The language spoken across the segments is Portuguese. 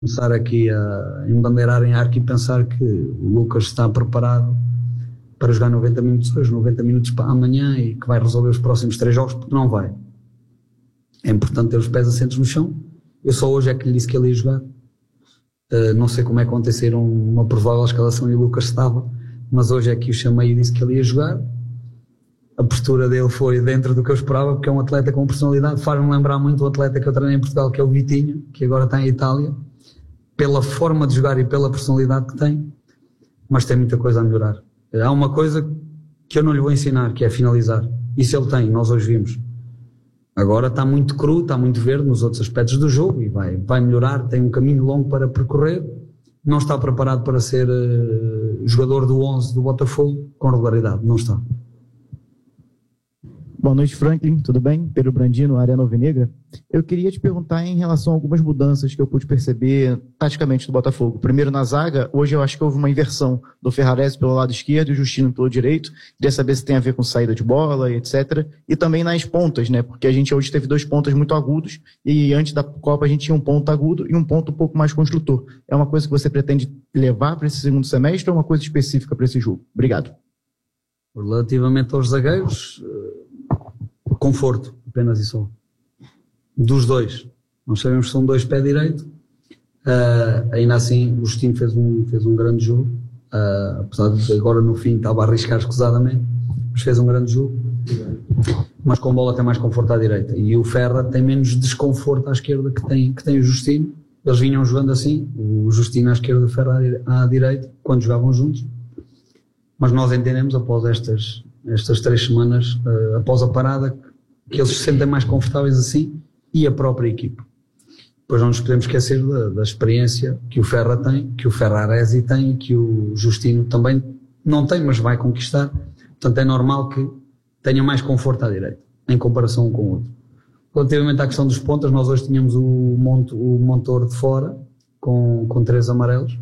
começar aqui a embandeirar em arco e pensar que o Lucas está preparado para jogar 90 minutos hoje, 90 minutos para amanhã e que vai resolver os próximos 3 jogos, porque não vai. É importante ter os pés assentos no chão. Eu só hoje é que lhe disse que ele ia jogar. Não sei como é que aconteceram uma provável escalação e o Lucas estava, mas hoje é que o chamei e disse que ele ia jogar. A postura dele foi dentro do que eu esperava, porque é um atleta com personalidade. Faz-me lembrar muito o atleta que eu treinei em Portugal, que é o Vitinho, que agora está em Itália, pela forma de jogar e pela personalidade que tem, mas tem muita coisa a melhorar. Há uma coisa que eu não lhe vou ensinar, que é finalizar. Isso ele tem, nós hoje vimos. Agora está muito cru, está muito verde nos outros aspectos do jogo e vai melhorar, tem um caminho longo para percorrer. Não está preparado para ser jogador do 11 do Botafogo com regularidade, não está. Boa noite, Franklin, tudo bem? Pedro Brandino, Arena Alvinegra. Eu queria te perguntar em relação a algumas mudanças que eu pude perceber taticamente do Botafogo. Primeiro, na zaga, hoje eu acho que houve uma inversão do Ferrarese pelo lado esquerdo e o Justino pelo direito. Queria saber se tem a ver com saída de bola e etc. E também nas pontas, né? Porque a gente hoje teve 2 pontas muito agudos e antes da Copa a gente tinha um ponto agudo e um ponto um pouco mais construtor. É uma coisa que você pretende levar para esse segundo semestre ou uma coisa específica para esse jogo? Obrigado. Relativamente aos zagueiros, conforto, apenas e só. Dos 2. Nós sabemos que são 2 pé direito. Ainda assim, o Justino fez um grande jogo. Apesar de agora no fim estava a arriscar escusadamente, mas fez um grande jogo. Mas com bola tem mais conforto à direita. E o Ferra tem menos desconforto à esquerda que tem o Justino. Eles vinham jogando assim, o Justino à esquerda e o Ferra à direita, quando jogavam juntos. Mas nós entendemos, após estas 3 semanas, após a parada, que eles se sentem mais confortáveis assim e a própria equipe. Depois não nos podemos esquecer da experiência que o Ferra tem, que o Ferraresi tem, que o Justino também não tem, mas vai conquistar. Portanto, é normal que tenha mais conforto à direita, em comparação um com o outro. Relativamente à questão dos pontas, nós hoje tínhamos o Montour de fora, com 3 amarelos.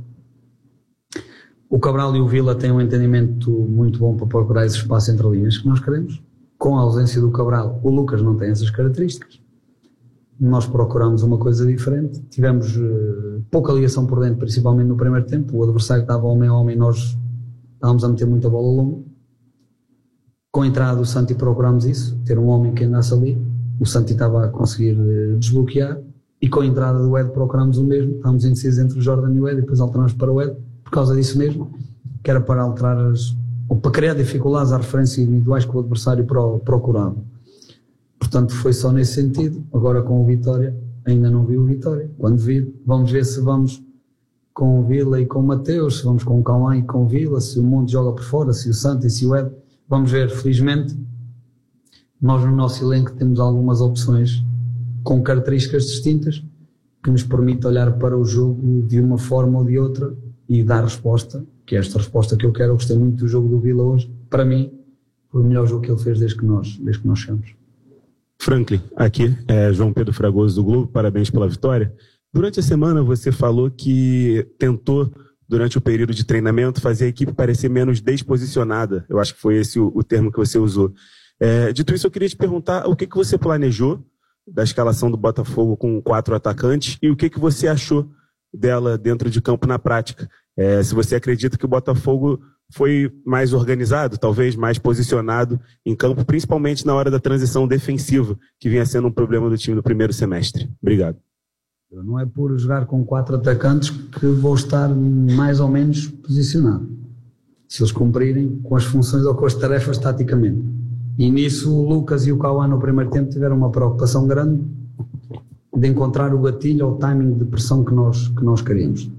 O Cabral e o Vila têm um entendimento muito bom para procurar esse espaço entre linhas que nós queremos. Com a ausência do Cabral, o Lucas não tem essas características. Nós procuramos uma coisa diferente. Tivemos pouca ligação por dentro, principalmente no primeiro tempo. O adversário estava homem a homem, nós estávamos a meter muita bola longa. Com a entrada do Santi procurámos isso, ter um homem que andasse ali. O Santi estava a conseguir desbloquear. E com a entrada do Ed procurámos o mesmo. Estávamos indecisos entre o Jordan e o Ed e depois alternámos para o Ed. Por causa disso mesmo, que era para alterar ou para criar dificuldades às referências individuais que o adversário procurava. Portanto, foi só nesse sentido. Agora com o Vitória, ainda não vi o Vitória. Quando vir, vamos ver se vamos com o Vila e com o Mateus, se vamos com o Cauã e com o Vila, se o Monte joga por fora, se o Santos e se o Ed. Vamos ver, felizmente, nós no nosso elenco temos algumas opções com características distintas que nos permite olhar para o jogo de uma forma ou de outra e dar resposta, que é esta resposta que eu quero. Eu gostei muito do jogo do Vila hoje. Para mim, foi o melhor jogo que ele fez desde que nós chegamos. Franklin, aqui é João Pedro Fragoso do Globo, parabéns pela vitória. Durante a semana você falou que tentou, durante o período de treinamento, fazer a equipe parecer menos desposicionada. Eu acho que foi esse o termo que você usou. Dito isso, eu queria te perguntar o que você planejou da escalação do Botafogo com 4 atacantes e o que você achou dela dentro de campo na prática. Se você acredita que o Botafogo foi mais organizado, talvez mais posicionado em campo, principalmente na hora da transição defensiva, que vinha sendo um problema do time do primeiro semestre. Obrigado. Não é por jogar com 4 atacantes que vou estar mais ou menos posicionado. Se eles cumprirem com as funções ou com as tarefas taticamente. E nisso o Lucas e o Cauã no primeiro tempo tiveram uma preocupação grande de encontrar o gatilho ou o timing de pressão que nós queríamos.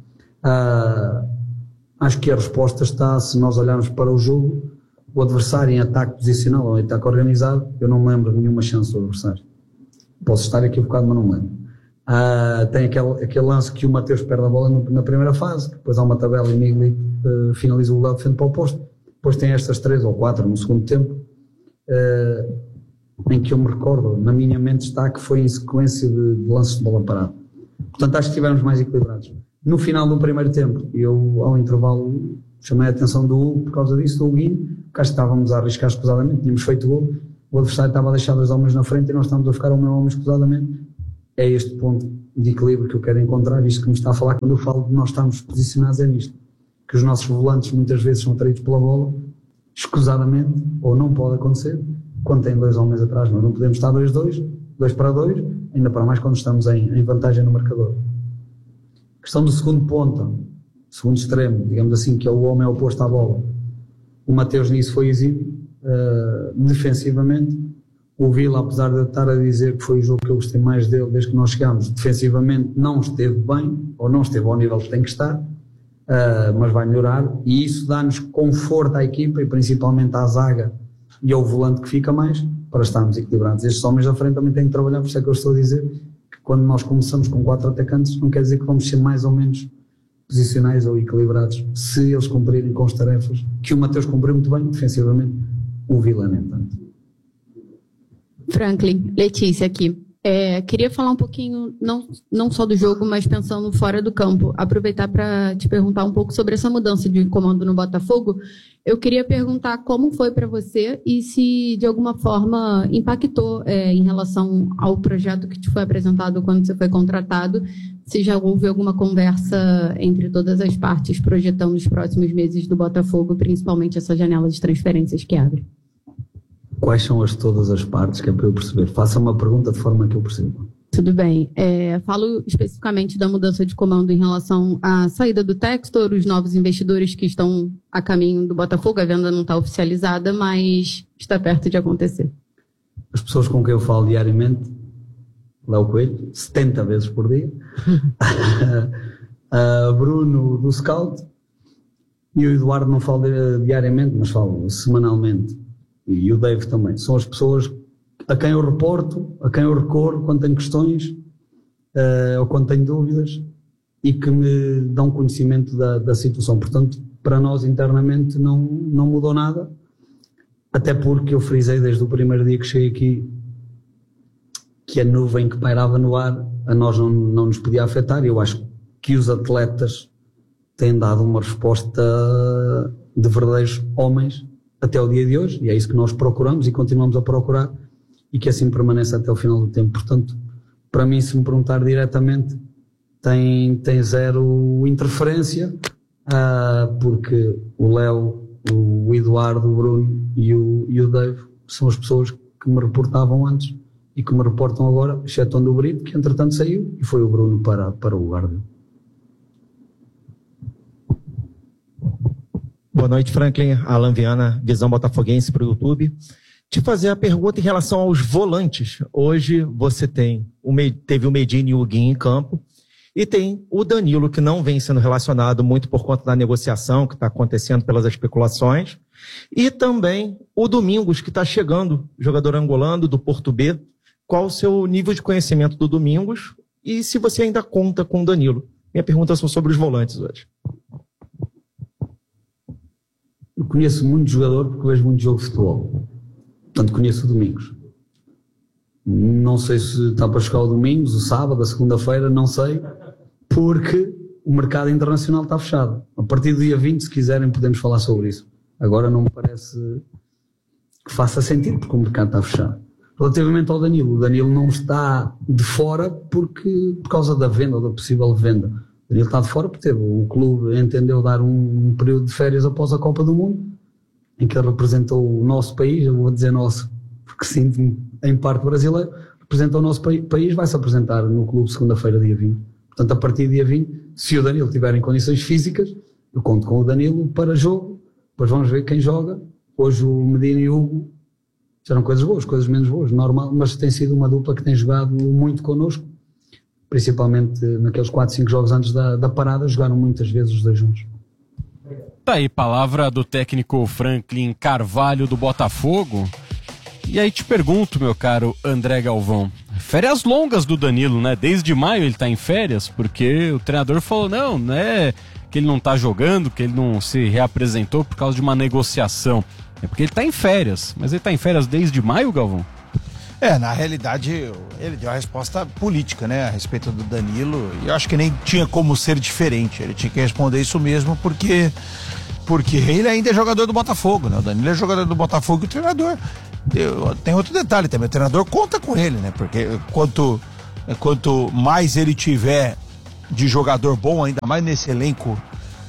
Acho que a resposta está, se nós olharmos para o jogo, o adversário em ataque posicional ou em ataque organizado, eu não me lembro de nenhuma chance do adversário. Posso estar equivocado, mas não me lembro. Tem aquele lance que o Mateus perde a bola na primeira fase, depois há uma tabela e Migli finaliza o lado de frente para o posto. Depois tem estas 3 ou 4 no segundo tempo, em que eu me recordo, na minha mente está que foi em sequência de lances de bola parada. Portanto, acho que estivemos mais equilibrados. No final do primeiro tempo, eu ao intervalo chamei a atenção do Hugo por causa disso, do Huguinho, porque acho que estávamos a arriscar escusadamente, tínhamos feito gol, o adversário estava a deixar 2 homens na frente e nós estávamos a ficar um homem escusadamente. é este ponto de equilíbrio que eu quero encontrar, isto que me está a falar quando eu falo de nós estarmos posicionados é nisto, que os nossos volantes muitas vezes são atraídos pela bola, escusadamente, ou não pode acontecer, quando tem 2 homens atrás, nós não podemos estar 2-2, 2 para 2, ainda para mais quando estamos em vantagem no marcador. A questão do segundo ponta, segundo extremo, digamos assim, que é o homem oposto à bola, o Mateus nisso foi exímio, defensivamente. O Vila, apesar de eu estar a dizer que foi o jogo que eu gostei mais dele desde que nós chegámos, defensivamente não esteve bem, ou não esteve ao nível que tem que estar, mas vai melhorar, e isso dá-nos conforto à equipa e principalmente à zaga e ao volante que fica mais, para estarmos equilibrados. Estes homens da frente também têm que trabalhar, por isso é que eu estou a dizer que quando nós começamos com 4 atacantes não quer dizer que vamos ser mais ou menos posicionais ou equilibrados, se eles cumprirem com as tarefas que o Mateus cumpriu muito bem defensivamente, o Vila nem tanto. Franklin, Letícia aqui. Queria falar um pouquinho, não só do jogo, mas pensando fora do campo. Aproveitar para te perguntar um pouco sobre essa mudança de comando no Botafogo. Eu queria perguntar como foi para você e se de alguma forma impactou em relação ao projeto que te foi apresentado quando você foi contratado, se já houve alguma conversa entre todas as partes projetando os próximos meses do Botafogo, principalmente essa janela de transferências que abre. Quais são todas as partes, que é para eu perceber? Faça uma pergunta de forma que eu perceba. Tudo bem. Falo especificamente da mudança de comando em relação à saída do Textor, os novos investidores que estão a caminho do Botafogo. A venda não está oficializada, mas está perto de acontecer. As pessoas com quem eu falo diariamente, Léo Coelho, 70 vezes por dia, Bruno do Scout, e o Eduardo não falo diariamente, mas falo semanalmente. E o Dave também, são as pessoas a quem eu reporto, a quem eu recorro quando tenho questões ou quando tenho dúvidas e que me dão conhecimento da situação. Portanto, para nós internamente não mudou nada, até porque eu frisei desde o primeiro dia que cheguei aqui que a nuvem que pairava no ar a nós não nos podia afetar, e eu acho que os atletas têm dado uma resposta de verdadeiros homens até o dia de hoje, e é isso que nós procuramos e continuamos a procurar, e que assim permaneça até o final do tempo. Portanto, para mim, se me perguntar diretamente, tem zero interferência, porque o Léo, o Eduardo, o Bruno e o Dave são as pessoas que me reportavam antes e que me reportam agora, excetuando o Brito, que entretanto saiu, e foi o Bruno para o lugar dele. Boa noite, Franklin. Alan Viana, Visão Botafoguense para o YouTube. Te fazer a pergunta em relação aos volantes. Hoje você teve o Medina e o Guinho em campo e tem o Danilo, que não vem sendo relacionado muito por conta da negociação que está acontecendo pelas especulações, e também o Domingos, que está chegando, jogador angolano do Porto B. Qual o seu nível de conhecimento do Domingos e se você ainda conta com o Danilo? Minha pergunta são sobre os volantes hoje. Eu conheço muito jogador porque vejo muito jogo de futebol. Portanto, conheço o Domingos. Não sei se está para jogar o Domingos, o sábado, a segunda-feira, não sei, porque o mercado internacional está fechado. A partir do dia 20, se quiserem, podemos falar sobre isso. Agora não me parece que faça sentido, porque o mercado está fechado. Relativamente ao Danilo, o Danilo não está de fora por causa da venda ou da possível venda. Ele está de fora porque o clube entendeu dar um período de férias após a Copa do Mundo, em que ele representou o nosso país, eu vou dizer nosso, porque sinto-me em parte brasileiro, representa o nosso país, vai-se apresentar no clube segunda-feira, dia 20. Portanto, a partir do dia 20, se o Danilo tiver em condições físicas, eu conto com o Danilo para jogo, depois vamos ver quem joga. Hoje o Medina e o Hugo fizeram coisas boas, coisas menos boas, normal, mas tem sido uma dupla que tem jogado muito connosco. Principalmente naqueles 4, 5 jogos antes da parada, jogaram muitas vezes os dois juntos. Tá aí, palavra do técnico Franklin Carvalho do Botafogo. E aí te pergunto, meu caro André Galvão, férias longas do Danilo, né? Desde maio ele tá em férias, porque o treinador falou, não é que ele não tá jogando, que ele não se reapresentou por causa de uma negociação. É porque ele tá em férias. Mas ele tá em férias desde maio, Galvão? Na realidade, ele deu a resposta política, né, a respeito do Danilo, e eu acho que nem tinha como ser diferente, ele tinha que responder isso mesmo, porque ele ainda é jogador do Botafogo, né, o Danilo é jogador do Botafogo e o treinador, tem outro detalhe também, o treinador conta com ele, né, porque quanto quanto mais ele tiver de jogador bom, ainda mais nesse elenco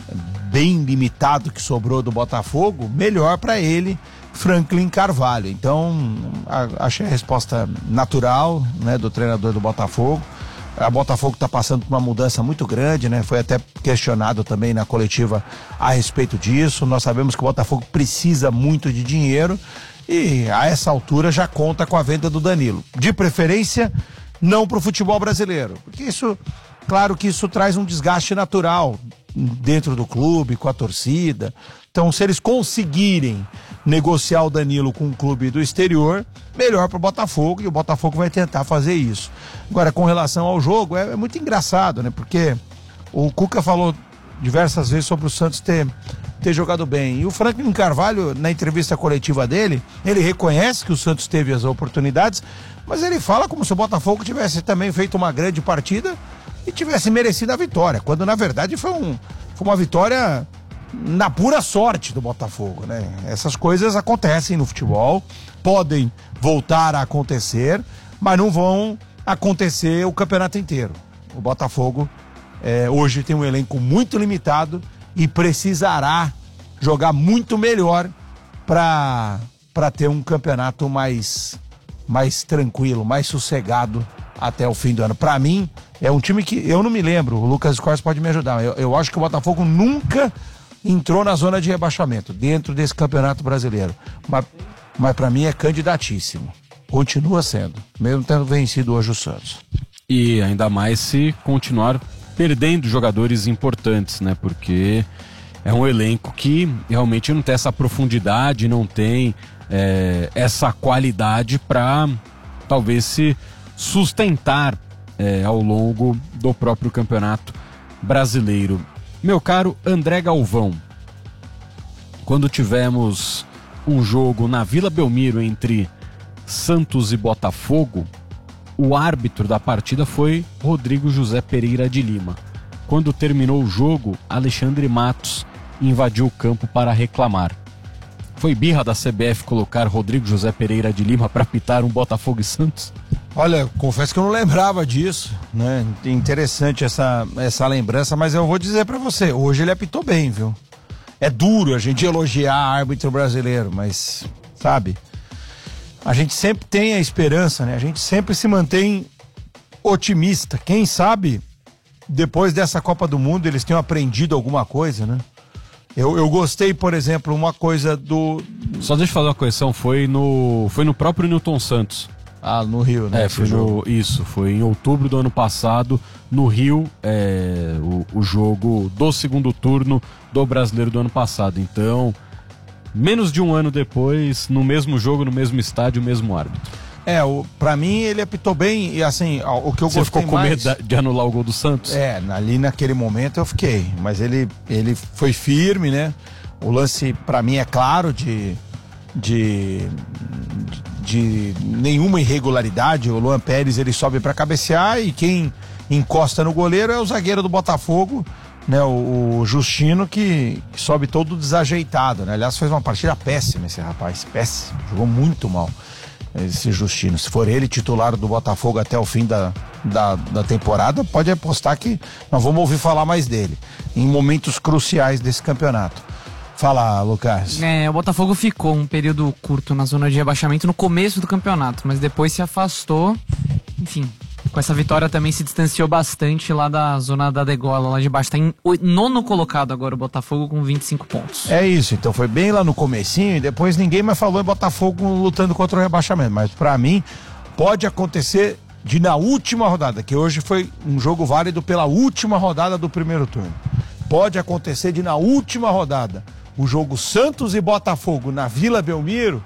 bem limitado que sobrou do Botafogo, melhor para ele, Franklin Carvalho. Então, achei a resposta natural, né, do treinador do Botafogo. A Botafogo está passando por uma mudança muito grande, né? Foi até questionado também na coletiva a respeito disso. Nós sabemos que o Botafogo precisa muito de dinheiro e a essa altura já conta com a venda do Danilo. De preferência, não para o futebol brasileiro, porque isso, claro que isso traz um desgaste natural dentro do clube, com a torcida. Então, se eles conseguirem negociar o Danilo com um clube do exterior, melhor para o Botafogo, e o Botafogo vai tentar fazer isso. Agora, com relação ao jogo, é muito engraçado, né? Porque o Cuca falou diversas vezes sobre o Santos ter jogado bem. E o Franklin Carvalho, na entrevista coletiva dele, ele reconhece que o Santos teve as oportunidades, mas ele fala como se o Botafogo tivesse também feito uma grande partida e tivesse merecido a vitória, quando na verdade foi uma vitória na pura sorte do Botafogo, né? Essas coisas acontecem no futebol, podem voltar a acontecer, mas não vão acontecer o campeonato inteiro. O Botafogo hoje tem um elenco muito limitado e precisará jogar muito melhor para ter um campeonato mais tranquilo, mais sossegado até o fim do ano. Para mim, é um time que eu não me lembro, o Lucas Scorz pode me ajudar, eu acho que o Botafogo nunca entrou na zona de rebaixamento dentro desse campeonato brasileiro, mas para mim é candidatíssimo, continua sendo, mesmo tendo vencido hoje o Santos. E ainda mais se continuar perdendo jogadores importantes, né? Porque é um elenco que realmente não tem essa profundidade, não tem essa qualidade para talvez se sustentar ao longo do próprio campeonato brasileiro. Meu caro André Galvão, quando tivemos um jogo na Vila Belmiro entre Santos e Botafogo, o árbitro da partida foi Rodrigo José Pereira de Lima. Quando terminou o jogo, Alexandre Matos invadiu o campo para reclamar. Foi birra da CBF colocar Rodrigo José Pereira de Lima para apitar um Botafogo e Santos? Olha, confesso que eu não lembrava disso, né? Interessante essa lembrança, mas eu vou dizer pra você, hoje ele apitou bem, viu? É duro a gente elogiar árbitro brasileiro, mas, sabe, a gente sempre tem a esperança, né? A gente sempre se mantém otimista. Quem sabe, depois dessa Copa do Mundo, eles tenham aprendido alguma coisa, né? Eu gostei, por exemplo, uma coisa do... Só deixa eu fazer uma correção, foi no próprio Newton Santos. Ah, no Rio, né? Foi em outubro do ano passado, no Rio, o jogo do segundo turno do Brasileiro do ano passado. Então, menos de um ano depois, no mesmo jogo, no mesmo estádio, o mesmo árbitro. Pra mim ele apitou bem e assim, o que eu Você gostei ficou com mais... medo de anular o gol do Santos? Ali naquele momento eu fiquei, mas ele foi firme, né? O lance pra mim é claro de nenhuma irregularidade. O Luan Pérez ele sobe pra cabecear e quem encosta no goleiro é o zagueiro do Botafogo, né? O Justino que sobe todo desajeitado, né? Aliás, fez uma partida péssima esse rapaz, péssimo, jogou muito mal esse Justino. Se for ele titular do Botafogo até o fim da temporada, pode apostar que nós vamos ouvir falar mais dele em momentos cruciais desse campeonato. Fala, Lucas. O Botafogo ficou um período curto na zona de rebaixamento no começo do campeonato, mas depois se afastou, enfim, com essa vitória também se distanciou bastante lá da zona da degola, lá de baixo. Está em 9º colocado agora o Botafogo com 25 pontos. É isso, então foi bem lá no comecinho e depois ninguém mais falou em Botafogo lutando contra o rebaixamento, mas pra mim pode acontecer de na última rodada, que hoje foi um jogo válido pela última rodada do primeiro turno. Pode acontecer de na última rodada o jogo Santos e Botafogo na Vila Belmiro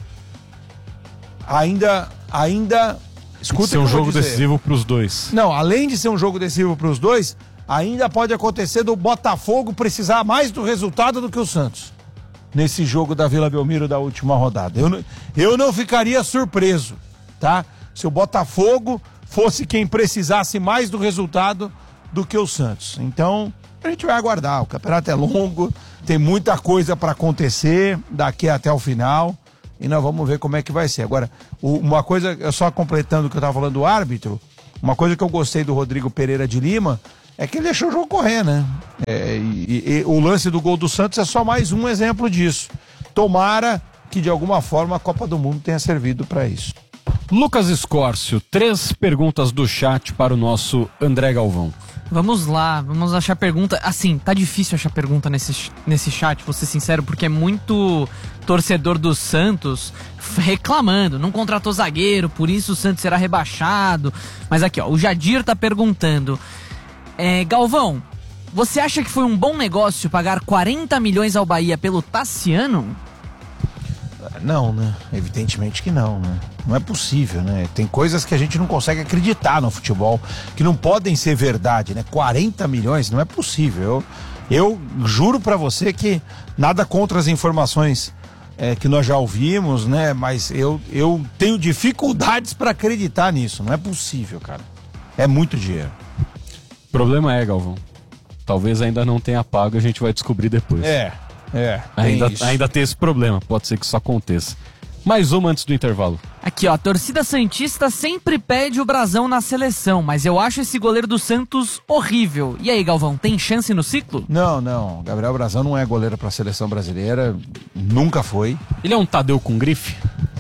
ainda escuta ser um jogo decisivo para os dois. Não, além de ser um jogo decisivo para os dois, ainda pode acontecer do Botafogo precisar mais do resultado do que o Santos nesse jogo da Vila Belmiro da última rodada. Eu não ficaria surpreso, tá? Se o Botafogo fosse quem precisasse mais do resultado do que o Santos. Então, a gente vai aguardar. O campeonato é longo, tem muita coisa para acontecer daqui até o final e nós vamos ver como é que vai ser. Agora, uma coisa, só completando o que eu estava falando do árbitro, Uma coisa que eu gostei do Rodrigo Pereira de Lima é que ele deixou o jogo correr, né? E o lance do gol do Santos é só mais um exemplo disso. Tomara que de alguma forma a Copa do Mundo tenha servido para isso. Lucas Escórcio, 3 perguntas do chat para o nosso André Galvão. Vamos lá, vamos achar pergunta. Assim, tá difícil achar pergunta nesse chat, vou ser sincero, porque é muito torcedor do Santos reclamando. Não contratou zagueiro, por isso o Santos será rebaixado. Mas aqui, ó, o Jadir tá perguntando. Galvão, você acha que foi um bom negócio pagar 40 milhões ao Bahia pelo Tassiano? Não, né? Evidentemente que não, né? Não é possível, né? Tem coisas que a gente não consegue acreditar no futebol, que não podem ser verdade, né? 40 milhões, não é possível. Eu juro pra você que nada contra as informações que nós já ouvimos, né? Mas eu tenho dificuldades pra acreditar nisso. Não é possível, cara. É muito dinheiro. O problema é, Galvão, talvez ainda não tenha pago, a gente vai descobrir depois. Ainda tem esse problema, pode ser que isso aconteça. Mais uma antes do intervalo. Aqui, ó, a torcida santista sempre pede o brasão na seleção, mas eu acho esse goleiro do Santos horrível. E aí, Galvão, tem chance no ciclo? Não. Gabriel Brasão não é goleiro pra seleção brasileira, nunca foi. Ele é um Tadeu com grife?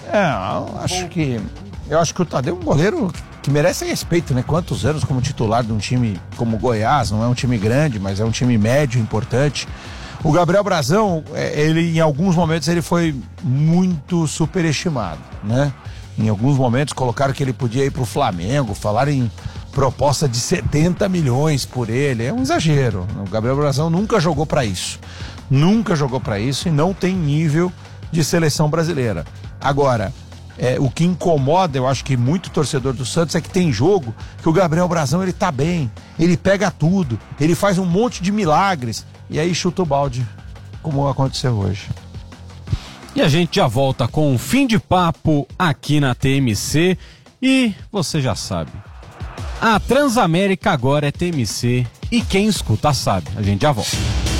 Eu acho que o Tadeu é um goleiro que merece respeito, né? Quantos anos como titular de um time como o Goiás, não é um time grande, mas é um time médio, importante. O Gabriel Brasão, ele em alguns momentos ele foi muito superestimado, né? Em alguns momentos colocaram que ele podia ir pro Flamengo, falaram em proposta de 70 milhões por ele, é um exagero. O Gabriel Brasão nunca jogou para isso. Nunca jogou para isso e não tem nível de seleção brasileira. Agora, o que incomoda, eu acho que muito torcedor do Santos, é que tem jogo que o Gabriel Brasão ele tá bem, ele pega tudo, ele faz um monte de milagres e aí chuta o balde, como aconteceu hoje. E a gente já volta com um fim de papo aqui na TMC e você já sabe, a Transamérica agora é TMC e quem escuta sabe. A gente já volta.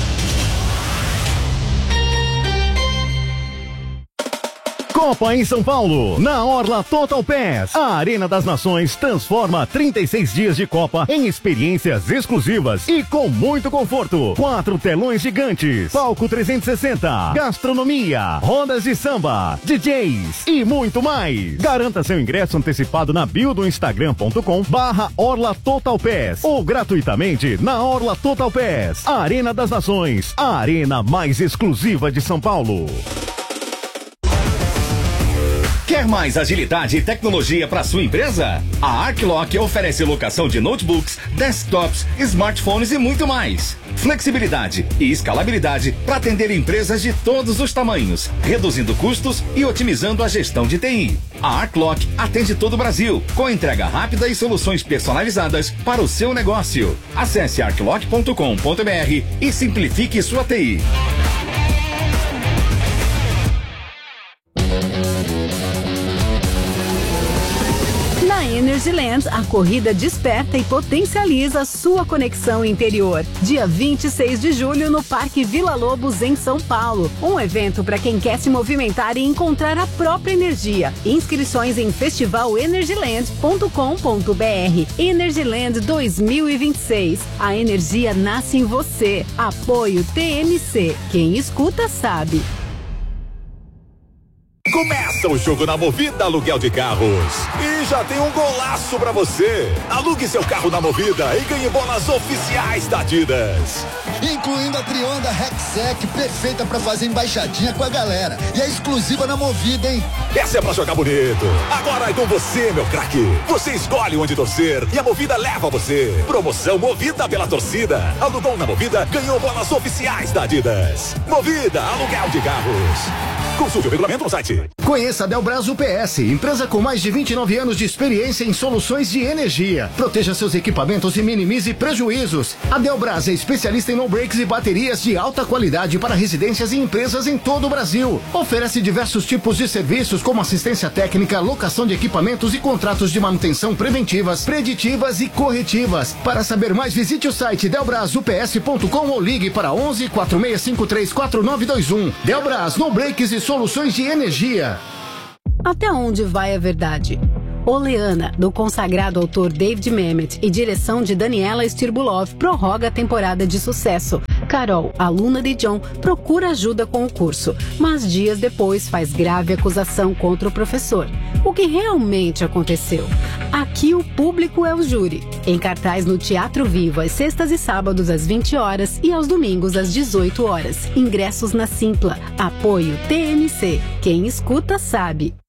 Copa em São Paulo, na Orla Total Pass. A Arena das Nações transforma 36 dias de Copa em experiências exclusivas e com muito conforto. 4 telões gigantes, palco 360, gastronomia, rodas de samba, DJs e muito mais. Garanta seu ingresso antecipado na bio do Instagram.com/Orla Total Pass ou gratuitamente na Orla Total Pass. Arena das Nações, a arena mais exclusiva de São Paulo. Quer mais agilidade e tecnologia para sua empresa? A Arclock oferece locação de notebooks, desktops, smartphones e muito mais. Flexibilidade e escalabilidade para atender empresas de todos os tamanhos, reduzindo custos e otimizando a gestão de TI. A Arclock atende todo o Brasil, com entrega rápida e soluções personalizadas para o seu negócio. Acesse arclock.com.br e simplifique sua TI. Na Energyland, a corrida desperta e potencializa sua conexão interior. Dia 26 de julho no Parque Vila Lobos, em São Paulo. Um evento para quem quer se movimentar e encontrar a própria energia. Inscrições em festivalenergyland.com.br. Energyland 2026. A energia nasce em você. Apoio TMC. Quem escuta sabe. Começa o jogo na Movida Aluguel de Carros. E já tem um golaço pra você. Alugue seu carro na Movida e ganhe bolas oficiais da Adidas. Incluindo a Trionda Rexec, perfeita pra fazer embaixadinha com a galera. E é exclusiva na Movida, hein? Essa é pra jogar bonito. Agora é com você, meu craque. Você escolhe onde torcer e a Movida leva você. Promoção Movida pela torcida. Alugou na Movida, ganhou bolas oficiais da Adidas. Movida Aluguel de Carros. Consulte o regulamento no site. Conheça a Delbras UPS, empresa com mais de 29 anos de experiência em soluções de energia. Proteja seus equipamentos e minimize prejuízos. A Delbras é especialista em no-breaks e baterias de alta qualidade para residências e empresas em todo o Brasil. Oferece diversos tipos de serviços como assistência técnica, locação de equipamentos e contratos de manutenção preventivas, preditivas e corretivas. Para saber mais, visite o site delbrasups.com ou ligue para 11 4653 4921. Delbras, no-breaks e soluções de energia. Até onde vai a verdade? Oleana, do consagrado autor David Mamet e direção de Daniela Stirbulov, prorroga a temporada de sucesso. Carol, aluna de John, procura ajuda com o curso, mas dias depois faz grave acusação contra o professor. O que realmente aconteceu? Aqui o público é o júri. Em cartaz no Teatro Vivo, às sextas e sábados às 20 horas e aos domingos às 18 horas. Ingressos na Simpla. Apoio TMC. Quem escuta sabe.